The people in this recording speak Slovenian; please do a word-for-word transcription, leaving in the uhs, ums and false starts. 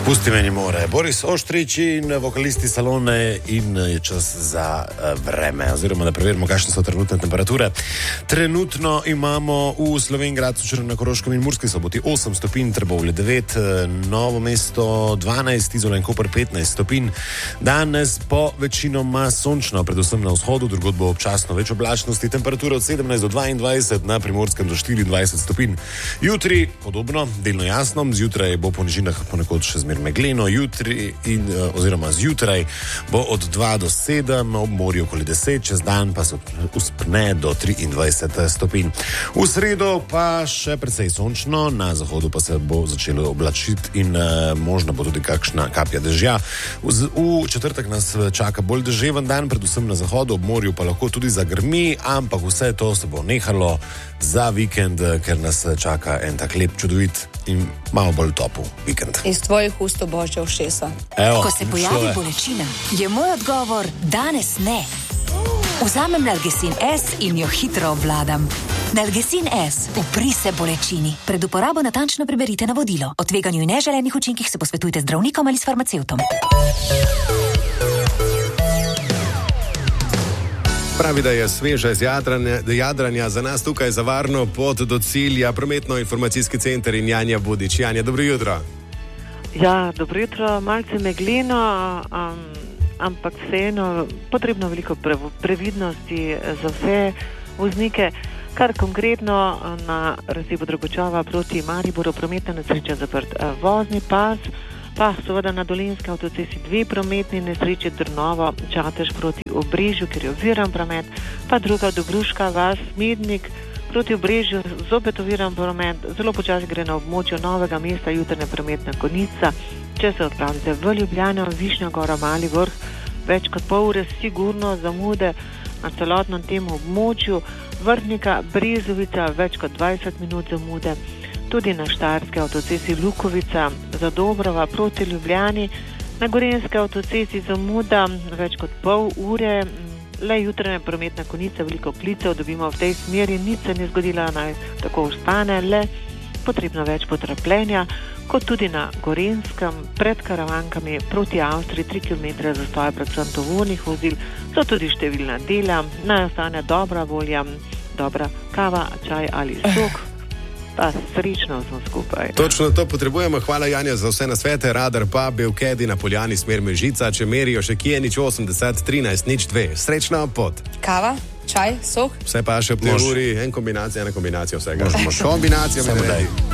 Pusti meni more. Boris Oštrič in vokalisti Salone in je čas za vreme, oziroma da preverimo, kakšne so trenutne temperature. Trenutno imamo v Slovenj Gradcu, Črnem na Koroškem in Murski Soboti osem stopinj, Trbovlje devet, Novo mesto dvanajst, Izola in Koper petnajst stopinj. Danes po večinoma sončno, predvsem na vzhodu, drugod bo občasno več oblačnosti, temperatura od sedemnajst do dvaindvajset, na Primorskem do štiriindvajset stopinj. Jutri podobno, delno jasno, zjutraj bo po nižinah ponekod še zmeraj megleno, jutri in, oziroma zjutraj bo od dva do sedem, ob morju okoli deset, čez dan pa se uspne do triindvajset stopinj. V sredo pa še precej sončno, na zahodu pa se bo začelo oblačiti in uh, možno bo tudi kakšna kapja dežja. V, v četrtek nas čaka bolj deževen dan, predvsem na zahodu, ob morju pa lahko tudi zagrmi, ampak vse to se bo nehalo za vikend, ker nas čaka en tak lep, čudovit in malo bolj topel vikend. Iz tvojih ust božja ušesa. Evo, ko se pojavi bolečina, je moj odgovor danes ne. Vzamem Nalgecin S in jo hitro obvladam. Nalgecin S, upri se bolečini. Pred uporabo natančno preberite navodilo. O tveganju in neželenih učinkih se posvetujte z zdravnikom ali s farmacevtom. Pravi, da je sveže z jadranja, jadranja za nas tukaj za varno pot do cilja, prometno-informacijski center in Janja Budič. Janja, dobro jutro. Ja, dobro jutro, malce megleno, um, ampak vseeno potrebno veliko previdnosti za vse voznike, kar konkretno na razcepu Dragočava proti Mariboru prometna nesreča zaprt vozni pas, pa seveda na Dolenjski avtocesti dve prometni nesreči, Trnovo, Čatež proti Obrežju, ker je oviran promet, pa druga Dobruška vas, Mednik proti Obrežju, zopet oviran promet, zelo počasi gre na območju Novega mesta jutranja prometna konica. Če se odpravite v Ljubljano, Višnja Gora, Mali Vrh, več kot pol ure sigurno zamude na celotnem tem območju, Vrhnika, Brezovica, več kot dvajset minut zamude, tudi na Štajerski avtocesti Lukovica, Zadobrova proti Ljubljani, na Gorenjski avtocesti zamuda več kot pol ure, le jutranja prometna konica, veliko klicev dobimo v tej smeri, nič se ni zgodila, naj tako ostane, le potrebno več potrpljenja, kot tudi na Gorenjskem, pred Karavankami proti Avstriji, tri kilometre zastoja predvsem tovornih vozil, so tudi številna dela, naj ostane dobra volja, dobra kava, čaj ali sok, pa srečno smo skupaj. Točno to potrebujemo, hvala Janja za vse nasvete, radar pa Belkedi na Poljani smer Mežica, če merijo še kje, nič osemdeset, trinajst, nič dve, srečna pot. Kava, čaj, sok? Vse pa še v tej uri, en kombinacija, ena kombinacija vsega. Kombinacija me ne.